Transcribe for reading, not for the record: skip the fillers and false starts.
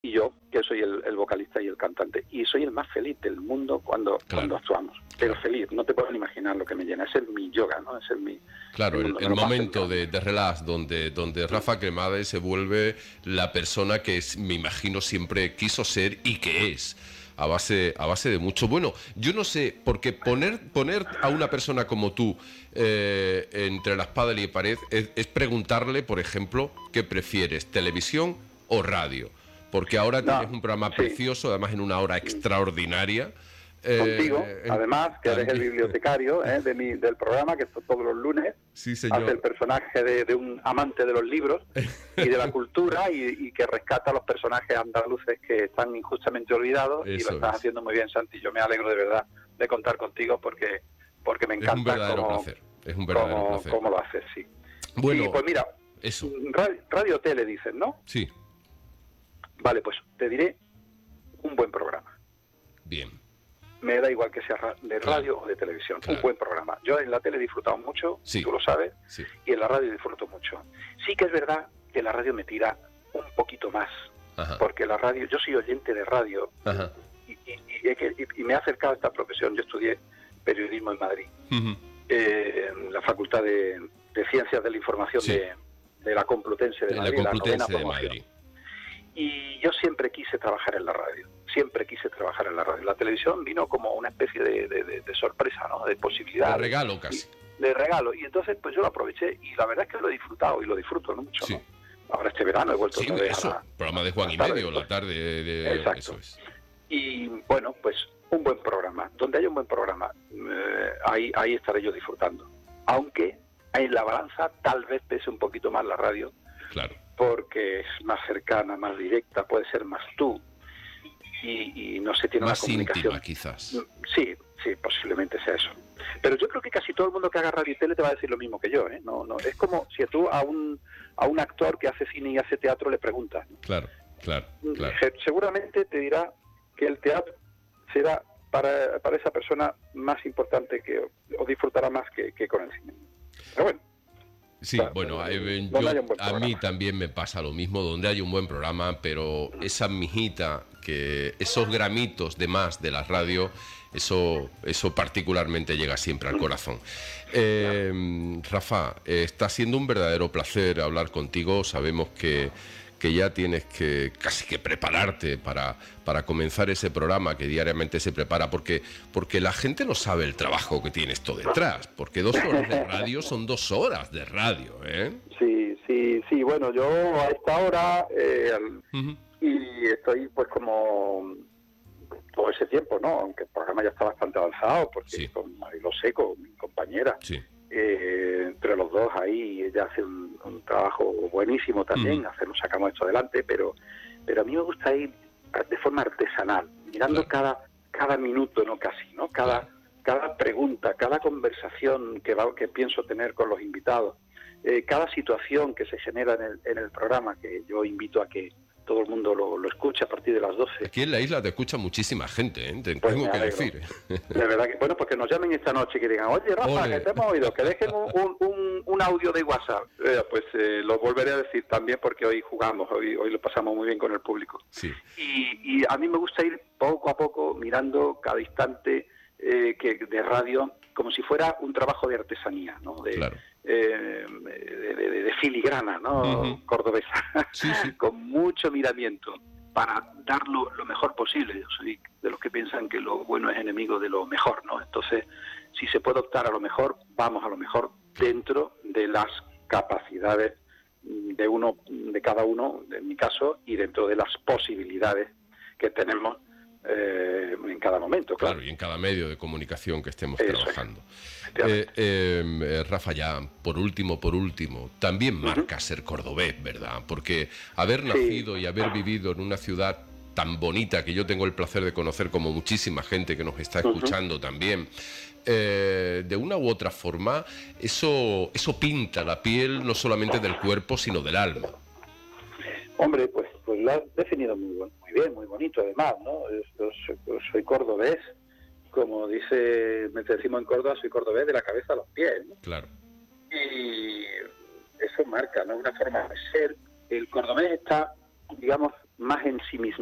y yo, que soy el vocalista y el cantante. Y soy el más feliz del mundo cuando actuamos. Pero feliz, no te puedes imaginar lo que me llena. Ese es mi yoga, ¿no? Ese es mi... Claro, el momento de relax, donde Rafa Cremades se vuelve la persona que me imagino siempre quiso ser y que es. A base de mucho. Bueno, yo no sé, porque poner a una persona como tú entre la espada y la pared es preguntarle, por ejemplo, ¿qué prefieres, televisión o radio? Porque ahora tienes un programa precioso, además en una hora extraordinaria. Contigo, además, que eres el bibliotecario del programa, que esto todos los lunes sí, señor. hace el personaje de un amante de los libros y de la cultura y que rescata a los personajes andaluces que están injustamente olvidados. Eso y lo estás haciendo muy bien, Santi. Yo me alegro de verdad de contar contigo porque me encanta. Es un verdadero placer. Es un verdadero placer. Cómo lo haces, sí. Bueno, y pues mira, eso. Radio Tele dices, ¿no? Sí. Vale, pues te diré un buen programa. Bien. Me da igual que sea de radio o de televisión. Claro. Un buen programa. Yo en la tele he disfrutado mucho, sí. Tú lo sabes, sí. Y en la radio disfruto mucho. Sí que es verdad que la radio me tira un poquito más. Ajá. Porque la radio, yo soy oyente de radio. Ajá. Y me he acercado a esta profesión. Yo estudié periodismo en Madrid, en la Facultad de Ciencias de la Información, sí. de la Complutense de Madrid, la novena promoción. Y yo siempre quise trabajar en la radio. La televisión vino como una especie de sorpresa, ¿no? De posibilidad. De regalo casi. De regalo. Y entonces pues yo lo aproveché y la verdad es que lo he disfrutado y lo disfruto, ¿no? Mucho, sí. ¿No? Ahora este verano he vuelto a ver programa de Juan y Medio, la tarde. Exacto. Eso es. Y bueno, pues un buen programa. Donde haya un buen programa, ahí estaré yo disfrutando. Aunque en la balanza tal vez pese un poquito más la radio. Claro. Porque es más cercana, más directa, puede ser más tú. Y no se tiene más una comunicación íntima, quizás. Sí, posiblemente sea eso. Pero yo creo que casi todo el mundo que haga radio y tele te va a decir lo mismo que yo, ¿eh? No, es como si tú a un actor que hace cine y hace teatro le preguntas, ¿no? Claro. Seguramente te dirá que el teatro será para esa persona más importante o disfrutará más que con el cine. Pero bueno. Sí, bueno, a mí también me pasa lo mismo, donde hay un buen programa, pero esa mijita, que esos gramitos de más de la radio, eso particularmente llega siempre al corazón. Rafa, está siendo un verdadero placer hablar contigo. Sabemos que ya tienes que casi que prepararte para comenzar ese programa que diariamente se prepara, porque la gente no sabe el trabajo que tiene esto detrás, porque 2 horas de radio son 2 horas de radio, ¿eh? Sí, bueno, yo a esta hora y estoy pues como todo ese tiempo, ¿no? Aunque el programa ya está bastante avanzado, porque sí. Con Marilo Seco, mi compañera, sí. Entre los dos ahí ella hace un trabajo buenísimo también, sacamos esto adelante, pero a mí me gusta ir de forma artesanal, mirando claro. cada minuto, no casi, ¿no? Cada pregunta, cada conversación que pienso tener con los invitados, cada situación que se genera en el programa, que yo invito a que todo el mundo lo escuche a partir de las 12. Aquí en la isla te escucha muchísima gente, ¿eh? Tengo que decir. De verdad que, bueno, pues que nos llamen esta noche y que digan, oye, Rafa, que te hemos oído, que dejen un audio de WhatsApp. Pues lo volveré a decir también porque hoy jugamos, hoy lo pasamos muy bien con el público. Sí. Y a mí me gusta ir poco a poco mirando cada instante de radio como si fuera un trabajo de artesanía, ¿no? Claro. De filigrana, ¿no? Cordobesa, sí. Con mucho miramiento para dar lo mejor posible. Yo soy de los que piensan que lo bueno es enemigo de lo mejor, ¿no? Entonces, si se puede optar a lo mejor, vamos a lo mejor dentro de las capacidades de cada uno, en mi caso, y dentro de las posibilidades que tenemos en cada momento. Claro, y en cada medio de comunicación que estemos trabajando. Rafa, ya por último, también marca ser cordobés, ¿verdad? Porque haber nacido y haber vivido en una ciudad tan bonita que yo tengo el placer de conocer, como muchísima gente que nos está escuchando también, de una u otra forma, eso pinta la piel no solamente del cuerpo, sino del alma. Hombre, pues lo has definido muy bien, muy bonito además, ¿no? Yo soy cordobés, como decimos en Córdoba, soy cordobés de la cabeza a los pies, ¿no? Claro. Y eso marca, ¿no? Una forma de ser. El cordobés está, digamos, más en sí mismo